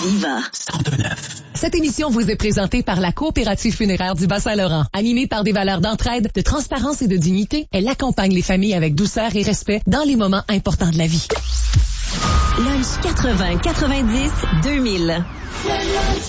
Aviva 102.9. Cette émission vous est présentée par la Coopérative funéraire du Bas-Saint-Laurent. Animée par des valeurs d'entraide, de transparence et de dignité, elle accompagne les familles avec douceur et respect dans les moments importants de la vie. Lunch 80, 90, 2000.